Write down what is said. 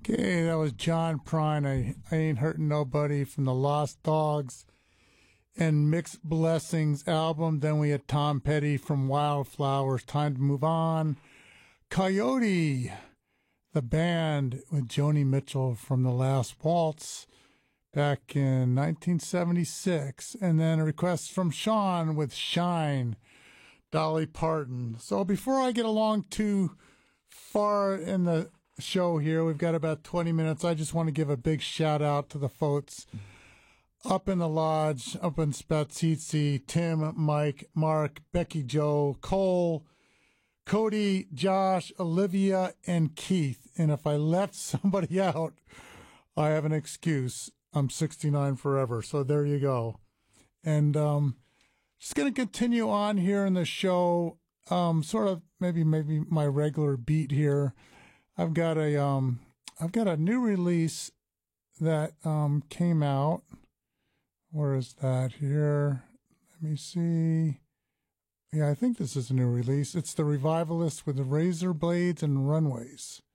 Okay, that was John Prine. I Ain't Hurting Nobody from the Lost Dogs and Mixed Blessings album. Then we had Tom Petty from Wildflowers. Time to move on. Coyote, the band with Joni Mitchell from The Last Waltz back in 1976. And then a request from Sean with Shine, Dolly Parton. So before I get along too far in the show here, we've got about 20 minutes. I just want to give a big shout out to the folks up in the lodge, up in Spatsitsi, Tim, Mike, Mark, Becky Joe, Cole, Cody, Josh, Olivia, and Keith. And if I left somebody out, I have an excuse. I'm 69 forever. So there you go. And just going to continue on here in the show, sort of maybe my regular beat here. I've got a new release that came out. Where is that here? Let me see. Yeah, I think this is a new release. It's The Revivalists with the Razor Blades and Runways.